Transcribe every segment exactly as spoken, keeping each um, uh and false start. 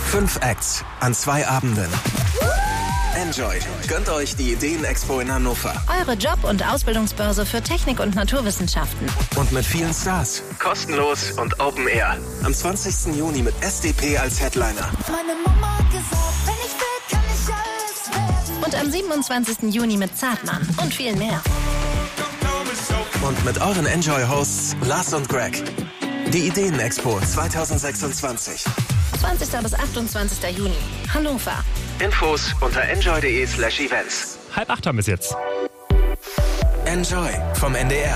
Fünf Acts an zwei Abenden. Enjoy. Gönnt euch die Ideen-Expo in Hannover. Eure Job- und Ausbildungsbörse für Technik und Naturwissenschaften. Und mit vielen Stars. Kostenlos und Open Air. Am zwanzigsten Juni mit S D P als Headliner. Meine Mama hat gesagt, wenn ich will, kann ich alles werden. Und am siebenundzwanzigsten Juni mit Zartmann und viel mehr. Und mit euren Enjoy-Hosts Lars und Greg. Die Ideen-Expo zwanzig sechsundzwanzig. zwanzigsten bis achtundzwanzigsten Juni. Hannover. Infos unter enjoy.de slash events. Halb acht haben wir es jetzt. Enjoy vom N D R.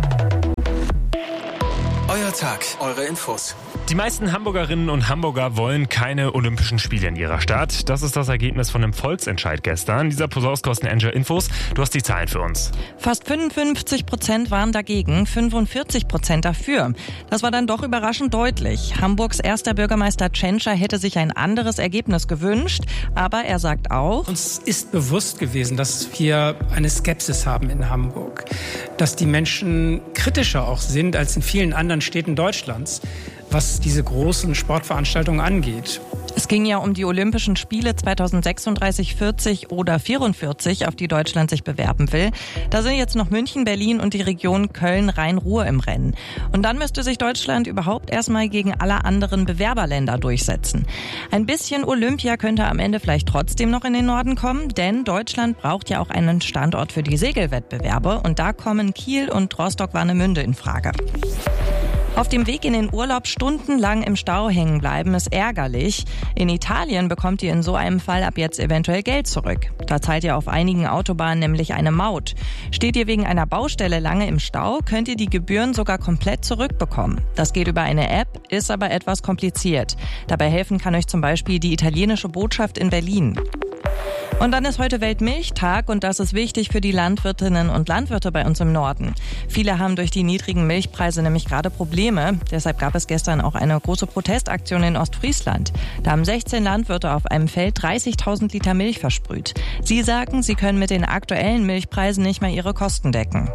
Euer Tag, eure Infos. Die meisten Hamburgerinnen und Hamburger wollen keine Olympischen Spiele in ihrer Stadt. Das ist das Ergebnis von einem Volksentscheid gestern. Dieser Posauskosten Enjoy Infos. Du hast die Zahlen für uns. Fast fünfundfünfzig Prozent waren dagegen, fünfundvierzig Prozent dafür. Das war dann doch überraschend deutlich. Hamburgs erster Bürgermeister Tschentscher hätte sich ein anderes Ergebnis gewünscht. Aber er sagt auch: Uns ist bewusst gewesen, dass wir eine Skepsis haben in Hamburg. Dass die Menschen kritischer auch sind als in vielen anderen Städten Deutschlands, was diese großen Sportveranstaltungen angeht. Es ging ja um die Olympischen Spiele zweitausendsechsunddreißig, vierzig oder vierundvierzig, auf die Deutschland sich bewerben will. Da sind jetzt noch München, Berlin und die Region Köln-Rhein-Ruhr im Rennen. Und dann müsste sich Deutschland überhaupt erstmal gegen alle anderen Bewerberländer durchsetzen. Ein bisschen Olympia könnte am Ende vielleicht trotzdem noch in den Norden kommen, denn Deutschland braucht ja auch einen Standort für die Segelwettbewerbe. Und da kommen Kiel und Rostock-Warnemünde in Frage. Auf dem Weg in den Urlaub stundenlang im Stau hängen bleiben ist ärgerlich. In Italien bekommt ihr in so einem Fall ab jetzt eventuell Geld zurück. Da zahlt ihr auf einigen Autobahnen nämlich eine Maut. Steht ihr wegen einer Baustelle lange im Stau, könnt ihr die Gebühren sogar komplett zurückbekommen. Das geht über eine App, ist aber etwas kompliziert. Dabei helfen kann euch zum Beispiel die italienische Botschaft in Berlin. Und dann ist heute Weltmilchtag und das ist wichtig für die Landwirtinnen und Landwirte bei uns im Norden. Viele haben durch die niedrigen Milchpreise nämlich gerade Probleme. Deshalb gab es gestern auch eine große Protestaktion in Ostfriesland. Da haben sechzehn Landwirte auf einem Feld dreißigtausend Liter Milch versprüht. Sie sagen, sie können mit den aktuellen Milchpreisen nicht mehr ihre Kosten decken.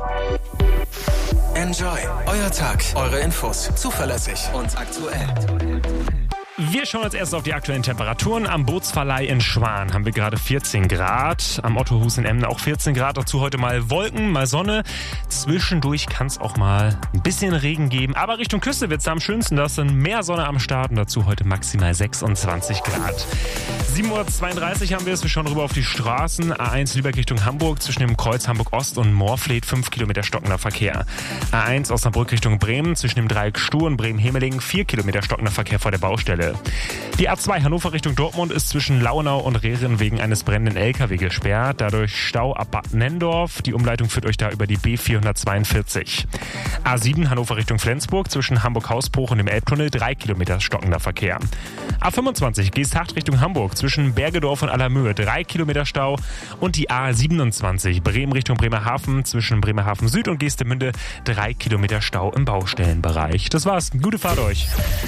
Enjoy. Euer Tag, eure Infos. Zuverlässig und aktuell. Wir schauen als erstes auf die aktuellen Temperaturen. Am Bootsverleih in Schwan haben wir gerade vierzehn Grad. Am Ottohus in Emden auch vierzehn Grad. Dazu heute mal Wolken, mal Sonne. Zwischendurch kann es auch mal ein bisschen Regen geben. Aber Richtung Küste wird es am schönsten. Da ist dann mehr Sonne am Start. Und dazu heute maximal sechsundzwanzig Grad. sieben Uhr zweiunddreißig haben wir es. Wir schauen rüber auf die Straßen. A eins Lübeck Richtung Hamburg. Zwischen dem Kreuz Hamburg-Ost und Moorfleet fünf Kilometer stockender Verkehr. A eins Osnabrück Richtung Bremen. Zwischen dem Dreieck Stuhr und Bremen-Hemelingen vier Kilometer stockender Verkehr vor der Baustelle. Die A zwei Hannover Richtung Dortmund ist zwischen Launau und Rehren wegen eines brennenden L K W gesperrt. Dadurch Stau ab Bad Nennendorf. Die Umleitung führt euch da über die B vierhundertzweiundvierzig. A sieben Hannover Richtung Flensburg zwischen Hamburg-Hausbruch und dem Elbtunnel drei Kilometer stockender Verkehr. A fünfundzwanzig Geesthacht Richtung Hamburg zwischen Bergedorf und Allermöhe drei Kilometer Stau. Und die A siebenundzwanzig Bremen Richtung Bremerhaven zwischen Bremerhaven Süd und Geestemünde drei Kilometer Stau im Baustellenbereich. Das war's. Gute Fahrt euch.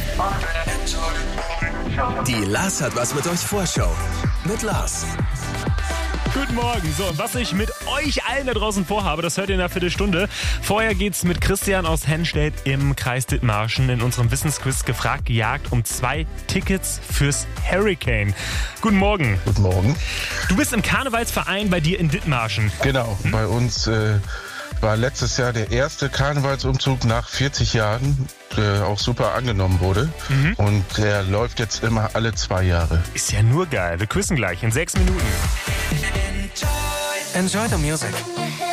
Die Lars hat was mit euch Vorschau. Mit Lars. Guten Morgen. So, und was ich mit euch allen da draußen vorhabe, das hört ihr in einer Viertelstunde. Vorher geht's mit Christian aus Henstedt im Kreis Dithmarschen in unserem Wissensquiz gefragt gejagt um zwei Tickets fürs Hurricane. Guten Morgen. Guten Morgen. Du bist im Karnevalsverein bei dir in Dithmarschen. Genau, hm? bei uns äh, war letztes Jahr der erste Karnevalsumzug nach vierzig Jahren, der auch super angenommen wurde. Mhm. Und der läuft jetzt immer alle zwei Jahre. Ist ja nur geil. Wir quizzen gleich in sechs Minuten. Enjoy the music.